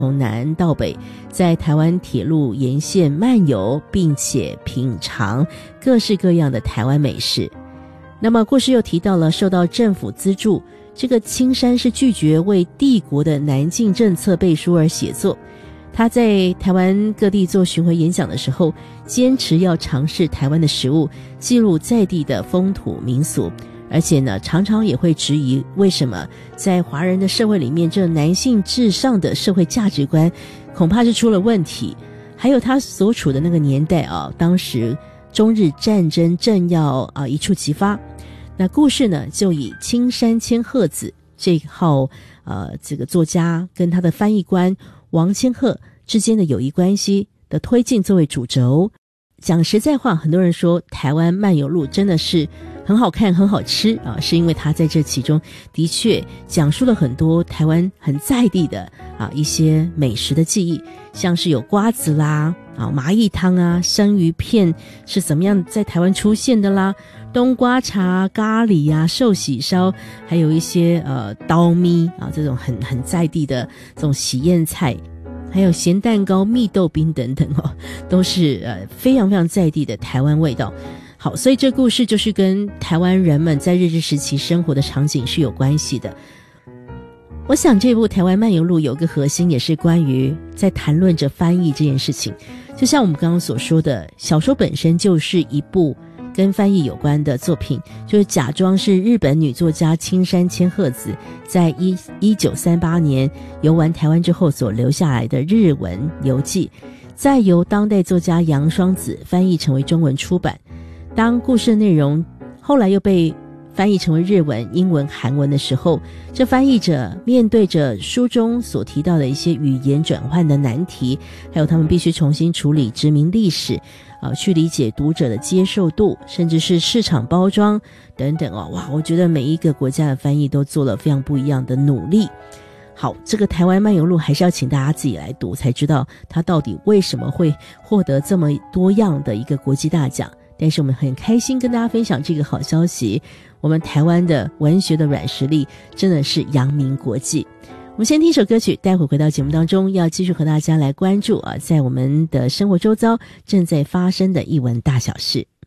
从南到北在台湾铁路沿线漫游，并且品尝各式各样的台湾美食。那么故事又提到了受到政府资助，这个青山是拒绝为帝国的南进政策背书而写作。他在台湾各地做巡回演讲的时候，坚持要尝试台湾的食物，记录在地的风土民俗，而且呢，常常也会质疑为什么在华人的社会里面，这男性至上的社会价值观恐怕是出了问题。还有他所处的那个年代啊，当时中日战争正要一触即发。那故事呢，就以青山千鹤子这号这个作家跟他的翻译官王千鹤之间的友谊关系的推进作为主轴。讲实在话，很多人说台湾漫游录真的是很好看很好吃是因为他在这其中的确讲述了很多台湾很在地的一些美食的记忆，像是有瓜子啦麻薏汤啊，生鱼片是怎么样在台湾出现的啦，冬瓜茶、咖喱啊、寿喜烧，还有一些刀咪这种很在地的这种喜宴菜，还有咸蛋糕、蜜豆冰等等都是非常非常在地的台湾味道。好，所以这故事就是跟台湾人们在日治时期生活的场景是有关系的。我想这部台湾漫游录有个核心也是关于在谈论着翻译这件事情，就像我们刚刚所说的，小说本身就是一部跟翻译有关的作品，就是假装是日本女作家青山千鹤子在1938年游玩台湾之后所留下来的日文游记，再由当代作家杨双子翻译成为中文出版。当故事内容后来又被翻译成为日文、英文、韩文的时候，这翻译者面对着书中所提到的一些语言转换的难题，还有他们必须重新处理殖民历史去理解读者的接受度，甚至是市场包装等等哇，我觉得每一个国家的翻译都做了非常不一样的努力。好，这个台湾漫游录还是要请大家自己来读，才知道它到底为什么会获得这么多样的一个国际大奖。但是我们很开心跟大家分享这个好消息，我们台湾的文学的软实力真的是扬名国际。我们先听一首歌曲，待会回到节目当中，要继续和大家来关注在我们的生活周遭正在发生的艺文大小事。